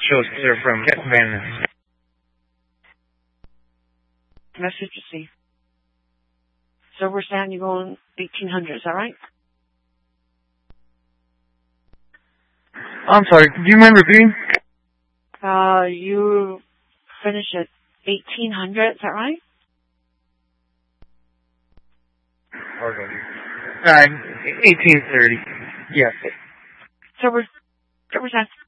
shows clear from Van. Message received. So we're saying you're going 1800, is that right? I'm sorry, do you mind repeating? You finish at 1800, is that right? 1830. Yes. So we're saying